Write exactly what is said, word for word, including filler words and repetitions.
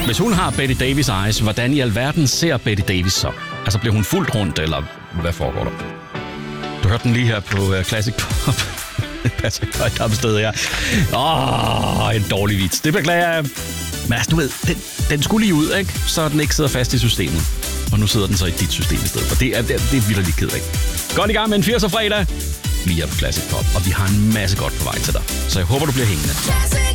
Hvis hun har Betty Davis eyes, hvordan i alverden ser Betty Davis så? Altså, bliver hun fuldt rundt, eller hvad foregår der? Du hørte den lige her på uh, Classic Pop. Passer godt op sted her. Åh, oh, en dårlig vits. Det beklager jeg. Men altså, du ved, den, den skulle lige ud, ikke? Så den ikke sidder fast i systemet. Og nu sidder den så i dit system i stedet. Og det er, det er, det er vildt ked af. Godt i gang med en firser fredag. Lige her på Classic Pop. Og vi har en masse godt på vej til dig. Så jeg håber, du bliver hængende.